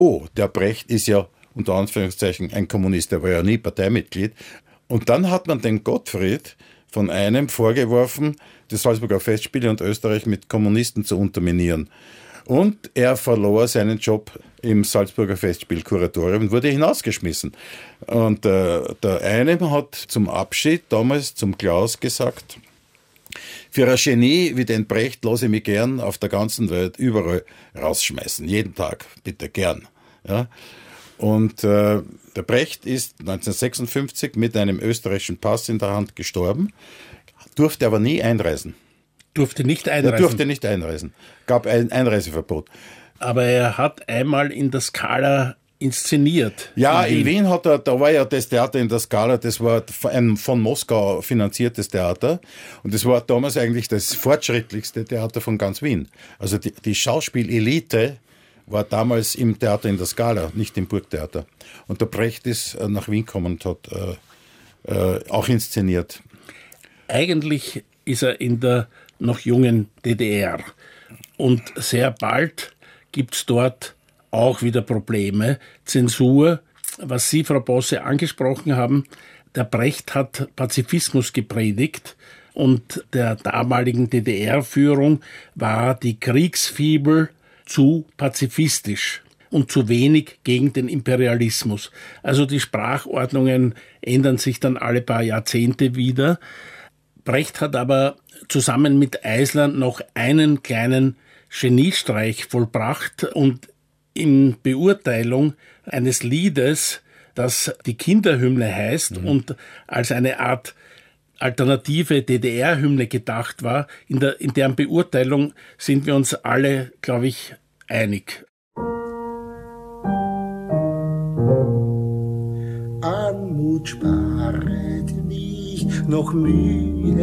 oh, der Brecht ist ja unter Anführungszeichen ein Kommunist, der war ja nie Parteimitglied. Und dann hat man den Gottfried von einem vorgeworfen, die Salzburger Festspiele und Österreich mit Kommunisten zu unterminieren. Und er verlor seinen Job im Salzburger Festspielkuratorium und wurde hinausgeschmissen. Und der eine hat zum Abschied damals zum Klaus gesagt, für ein Genie wie den Brecht lasse ich mich gern auf der ganzen Welt überall rausschmeißen. Jeden Tag, bitte gern. Ja. Und der Brecht ist 1956 mit einem österreichischen Pass in der Hand gestorben, durfte aber nie einreisen. Durfte nicht einreisen? Er durfte nicht einreisen. Gab ein Einreiseverbot. Aber er hat einmal in der Scala inszeniert. Ja, in Wien da war ja das Theater in der Scala, das war ein von Moskau finanziertes Theater und das war damals eigentlich das fortschrittlichste Theater von ganz Wien. Also die Schauspielelite war damals im Theater in der Scala, nicht im Burgtheater. Und der Brecht ist nach Wien gekommen und hat auch inszeniert. Eigentlich ist er in der noch jungen DDR und sehr bald gibt es dort auch wieder Probleme. Zensur, was Sie, Frau Bosse, angesprochen haben, der Brecht hat Pazifismus gepredigt und der damaligen DDR-Führung war die Kriegsfibel zu pazifistisch und zu wenig gegen den Imperialismus. Also die Sprachordnungen ändern sich dann alle paar Jahrzehnte wieder. Brecht hat aber zusammen mit Eisler noch einen kleinen Geniestreich vollbracht und in Beurteilung eines Liedes, das die Kinderhymne heißt und als eine Art alternative DDR-Hymne gedacht war, in deren Beurteilung sind wir uns alle, glaube ich, einig. Anmut sparet mich noch Mühe.